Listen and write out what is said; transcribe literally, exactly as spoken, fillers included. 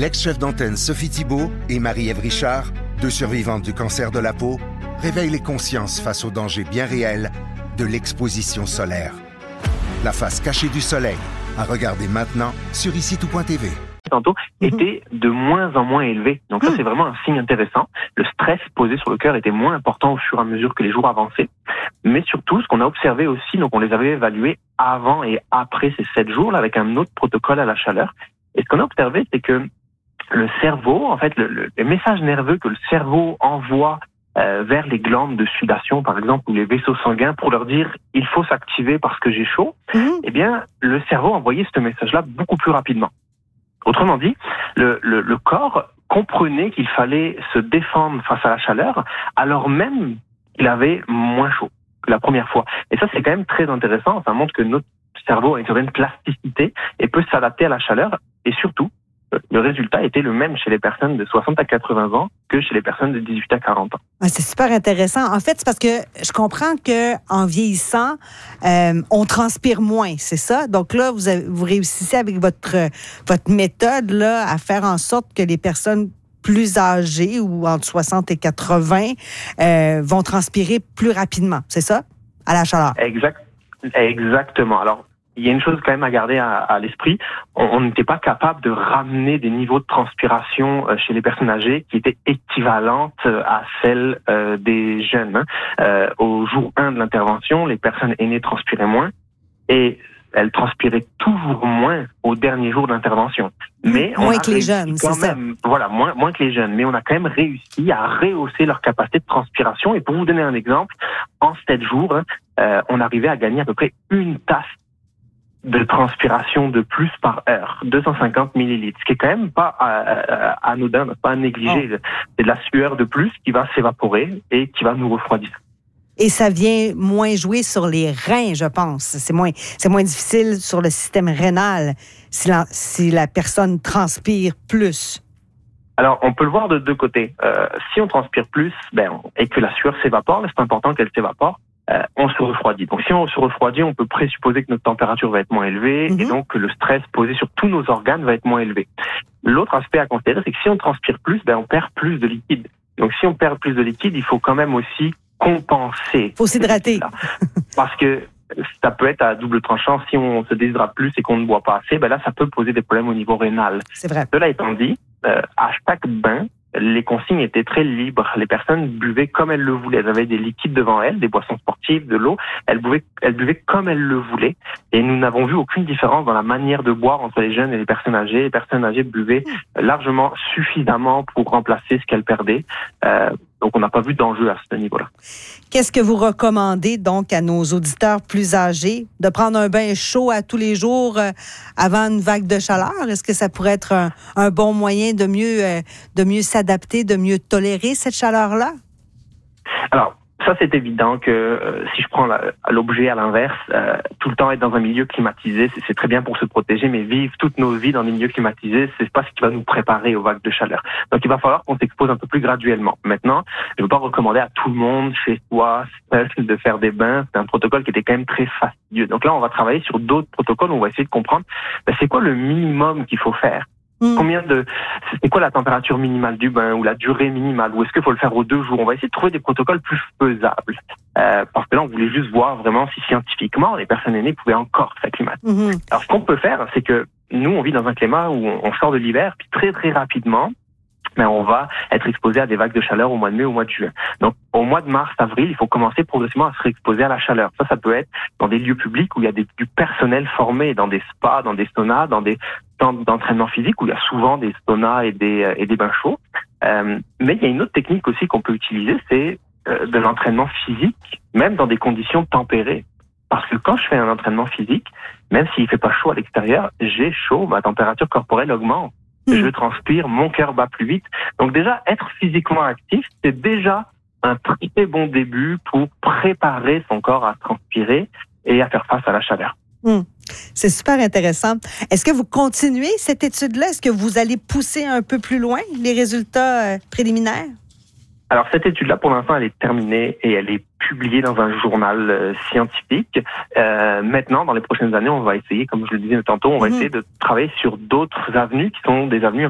L'ex-chef d'antenne Sophie Thibault et Marie-Ève Richard, deux survivantes du cancer de la peau, réveillent les consciences face aux dangers bien réels de l'exposition solaire. La face cachée du soleil, à regarder maintenant sur ici tout point t v. Tantôt, était de moins en moins élevé. Donc ça, c'est vraiment un signe intéressant. Le stress posé sur le cœur était moins important au fur et à mesure que les jours avançaient. Mais surtout, ce qu'on a observé aussi, donc on les avait évalués avant et après ces sept jours, là, avec un autre protocole à la chaleur. Et ce qu'on a observé, c'est que le cerveau, en fait, le, le, le message nerveux que le cerveau envoie euh, vers les glandes de sudation, par exemple, ou les vaisseaux sanguins, pour leur dire « il faut s'activer parce que j'ai chaud mmh. », eh bien, le cerveau envoyait ce message-là beaucoup plus rapidement. Autrement dit, le, le, le corps comprenait qu'il fallait se défendre face à la chaleur, alors même qu'il avait moins chaud que la première fois. Et ça, c'est quand même très intéressant. Ça montre que notre cerveau a une certaine plasticité et peut s'adapter à la chaleur. Et surtout, le résultat était le même chez les personnes de soixante à quatre-vingts ans que chez les personnes de dix-huit à quarante ans. Ah, c'est super intéressant. En fait, c'est parce que je comprends qu'en vieillissant, euh, on transpire moins, c'est ça? Donc là, vous, avez, vous réussissez avec votre, votre méthode là, à faire en sorte que les personnes plus âgées ou entre soixante et quatre-vingts euh, vont transpirer plus rapidement, c'est ça? À la chaleur. Exact, exactement. Alors, il y a une chose quand même à garder à, à l'esprit. On n'était pas capable de ramener des niveaux de transpiration chez les personnes âgées qui étaient équivalentes à celles euh, des jeunes. Hein. Euh, au jour un de l'intervention, les personnes aînées transpiraient moins et elles transpiraient toujours moins au dernier jour de l'intervention. Mais moins on a que les jeunes, quand c'est même, ça. Voilà, moins, moins que les jeunes. Mais on a quand même réussi à rehausser leur capacité de transpiration. Et pour vous donner un exemple, en sept jours, hein, euh, on arrivait à gagner à peu près une tasse de transpiration de plus par heure, deux cent cinquante millilitres, ce qui est quand même pas euh, anodin, pas à négliger. Oh. C'est de la sueur de plus qui va s'évaporer et qui va nous refroidir. Et ça vient moins jouer sur les reins, je pense. C'est moins, c'est moins difficile sur le système rénal si la, si la personne transpire plus. Alors, on peut le voir de deux côtés. Euh, si on transpire plus, ben, et que la sueur s'évapore, c'est important qu'elle s'évapore. Euh, on se refroidit. Donc, si on se refroidit, on peut présupposer que notre température va être moins élevée mm-hmm. et donc que le stress posé sur tous nos organes va être moins élevé. L'autre aspect à considérer, c'est que si on transpire plus, ben, on perd plus de liquide. Donc, si on perd plus de liquide, il faut quand même aussi compenser. Il faut s'hydrater. Parce que ça peut être à double tranchant. Si on se déshydrate plus et qu'on ne boit pas assez, ben là, ça peut poser des problèmes au niveau rénal. C'est vrai. Cela étant dit, euh, à chaque bain, les consignes étaient très libres. Les personnes buvaient comme elles le voulaient. Elles avaient des liquides devant elles, des boissons sportives, de l'eau. Elles buvaient, elles buvaient comme elles le voulaient. Et nous n'avons vu aucune différence dans la manière de boire entre les jeunes et les personnes âgées. Les personnes âgées buvaient largement suffisamment pour remplacer ce qu'elles perdaient. Euh, donc, on n'a pas vu d'enjeu à ce niveau-là. Qu'est-ce que vous recommandez donc à nos auditeurs plus âgés? De prendre un bain chaud à tous les jours euh, avant une vague de chaleur? Est-ce que ça pourrait être un, un bon moyen de mieux, euh, de mieux s'adapter, de mieux tolérer cette chaleur-là? Alors, ça, c'est évident que euh, si je prends la, l'objet à l'inverse, euh, tout le temps être dans un milieu climatisé, c'est, c'est très bien pour se protéger, mais vivre toutes nos vies dans des milieux climatisés, c'est pas ce qui va nous préparer aux vagues de chaleur. Donc, il va falloir qu'on s'expose un peu plus graduellement. Maintenant, je ne veux pas recommander à tout le monde, chez soi, seul, de faire des bains. C'est un protocole qui était quand même très fastidieux. Donc là, on va travailler sur d'autres protocoles. On va essayer de comprendre, ben, c'est quoi le minimum qu'il faut faire? Mmh. Combien de, c'est quoi la température minimale du bain ou la durée minimale, ou est-ce qu'il faut le faire aux deux jours? On va essayer de trouver des protocoles plus faisables, euh, parce que là on voulait juste voir vraiment si scientifiquement les personnes aînées pouvaient encore s'acclimater. Mmh. Alors ce qu'on peut faire, c'est que nous on vit dans un climat où on sort de l'hiver, puis très très rapidement, mais on va être exposé à des vagues de chaleur au mois de mai, au mois de juin. Donc, au mois de mars, avril, il faut commencer progressivement à se réexposer à la chaleur. Ça, ça peut être dans des lieux publics où il y a des, du personnel formé, dans des spas, dans des saunas, dans des centres d'entraînement physique où il y a souvent des saunas et des, et des bains chauds. Euh, mais il y a une autre technique aussi qu'on peut utiliser, c'est euh, de l'entraînement physique, même dans des conditions tempérées. Parce que quand je fais un entraînement physique, même s'il fait pas chaud à l'extérieur, j'ai chaud, ma température corporelle augmente. Je transpire, mon cœur bat plus vite. Donc déjà, être physiquement actif, c'est déjà un très bon début pour préparer son corps à transpirer et à faire face à la chaleur. Mmh. C'est super intéressant. Est-ce que vous continuez cette étude-là? Est-ce que vous allez pousser un peu plus loin les résultats euh, préliminaires? Alors, cette étude-là, pour l'instant, elle est terminée et elle est publiée dans un journal euh, scientifique. Euh, maintenant, dans les prochaines années, on va essayer, comme je le disais tantôt, on va mmh. essayer de travailler sur d'autres avenues qui sont des avenues